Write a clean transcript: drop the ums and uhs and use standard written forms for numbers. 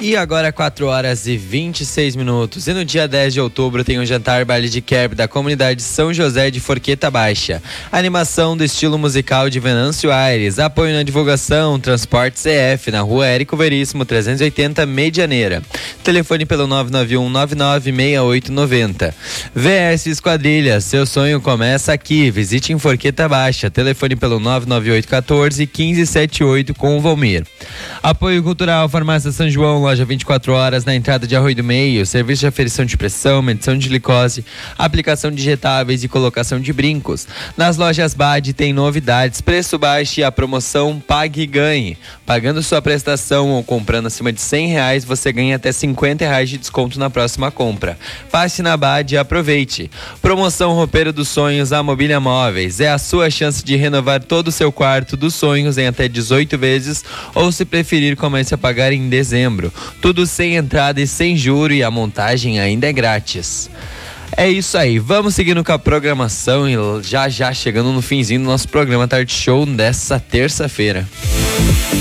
E agora 4 horas e 26 minutos. E no dia 10 de outubro tem um jantar baile de quebra da comunidade São José de Forqueta Baixa. Animação do estilo musical de Venâncio Aires. Apoio na divulgação, Transporte CF, na rua Érico Veríssimo, 380, Medianeira. Telefone pelo 991-996890. VS Esquadrilha, seu sonho começa aqui. Visite em Forqueta Baixa. Telefone pelo 99814-1578 com o Valmir. Apoio cultural, Farmácia São João, loja 24 horas na entrada de Arroio do Meio, serviço de aferição de pressão, medição de glicose, aplicação de injetáveis e colocação de brincos. Nas lojas BAD tem novidades, preço baixo e a promoção Pague e Ganhe. Pagando sua prestação ou comprando acima de R$100, você ganha até R$50 de desconto na próxima compra. Passe na BAD e aproveite. Promoção Roupeiro dos Sonhos, a Mobília Móveis. É a sua chance de renovar todo o seu quarto dos sonhos em até 18 vezes ou, se preferir, comece a pagar em dezembro. Tudo sem entrada e sem juro, e a montagem ainda é grátis. É isso aí, vamos seguindo com a programação e já chegando no finzinho do nosso programa Tarde Show dessa terça-feira.